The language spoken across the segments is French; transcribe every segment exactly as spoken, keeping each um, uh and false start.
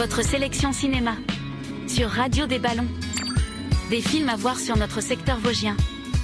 Votre sélection cinéma sur Radio des Ballons. Des films à voir sur notre secteur vosgien.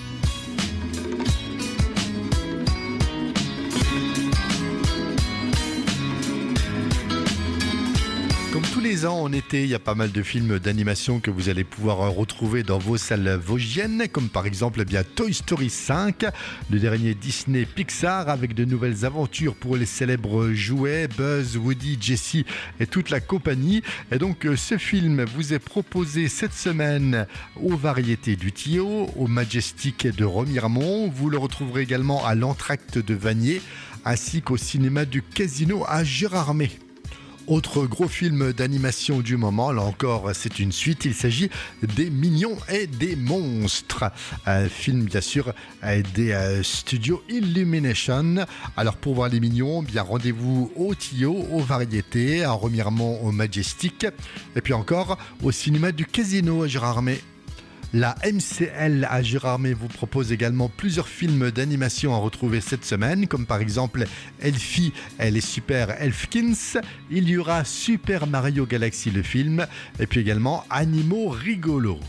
Comme tous les ans en été, il y a pas mal de films d'animation que vous allez pouvoir retrouver dans vos salles vosgiennes, comme par exemple eh bien, Toy Story cinq, le dernier Disney Pixar, avec de nouvelles aventures pour les célèbres jouets, Buzz, Woody, Jessie et toute la compagnie. Et donc ce film vous est proposé cette semaine aux Variétés du Tio, au Majestic de Remiremont. Vous le retrouverez également à l'Entracte de Vanier, ainsi qu'au cinéma du Casino à Gérardmer. Autre gros film d'animation du moment, là encore c'est une suite, il s'agit des Mignons et des Monstres. Un film bien sûr des euh, studios Illumination. Alors pour voir les Mignons, bien rendez-vous au Tio, aux Variétés, à Remiremont au Majestic, et puis encore au cinéma du Casino à Gérardmer. La M C L à Gérardmer vous propose également plusieurs films d'animation à retrouver cette semaine, comme par exemple Elfie et les Super Elfkins. Il y aura Super Mario Galaxy le film, et puis également Animaux Rigolos.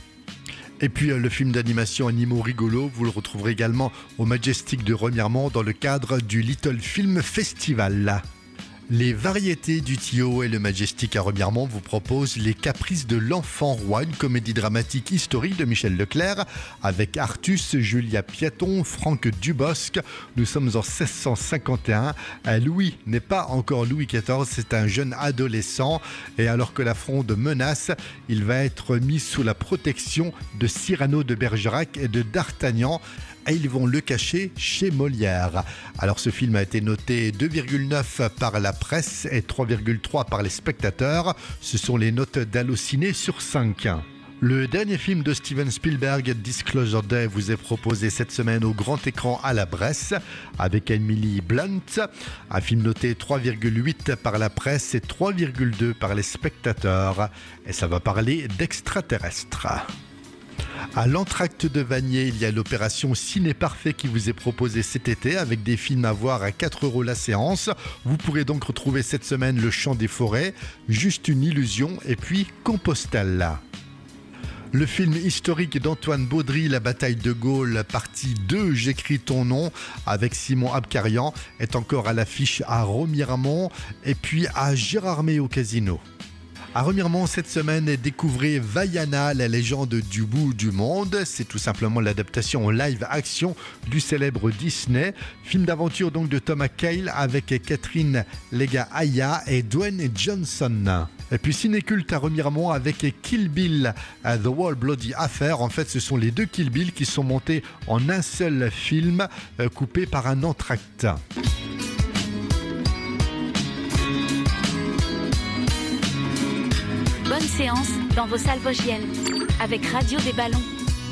Et puis le film d'animation Animaux Rigolos, vous le retrouverez également au Majestic de Remiremont dans le cadre du Little Film Festival. Les Variétés du Tio et le Majestic à Remiremont vous proposent Les Caprices de l'Enfant Roi, une comédie dramatique historique de Michel Leclerc avec Artus, Julia Piaton, Franck Dubosc. Nous sommes en seize cent cinquante et un. Louis n'est pas encore Louis quatorze, c'est un jeune adolescent. Et alors que la Fronde menace, il va être mis sous la protection de Cyrano de Bergerac et de D'Artagnan. Et ils vont le cacher chez Molière. Alors ce film a été noté deux virgule neuf par la presse et trois virgule trois par les spectateurs. Ce sont les notes d'Allociné sur cinq. Le dernier film de Steven Spielberg, Disclosure Day, vous est proposé cette semaine au grand écran à la Bresse avec Emily Blunt. Un film noté trois virgule huit par la presse et trois virgule deux par les spectateurs. Et ça va parler d'extraterrestres. À l'Entracte de Vanier, il y a l'opération Ciné Parfait qui vous est proposée cet été avec des films à voir à quatre euros la séance. Vous pourrez donc retrouver cette semaine Le Chant des Forêts, Juste une illusion et puis Compostelle. Le film historique d'Antoine Baudry, La bataille de Gaulle, partie deux, J'écris ton nom, avec Simon Abkarian, est encore à l'affiche à Remiremont et puis à Gérardmer au Casino. À Remiremont cette semaine, découvrez Vaiana, la légende du bout du monde. C'est tout simplement l'adaptation en live action du célèbre Disney. Film d'aventure donc de Thomas Cale avec Catherine Lega-Aya et Dwayne Johnson. Et puis Cinéculte à Remiremont avec Kill Bill, The Wall Bloody Affair. En fait, ce sont les deux Kill Bill qui sont montés en un seul film, euh, coupé par un entracte. Bonne séance dans vos salles vosgiennes avec Radio des Ballons.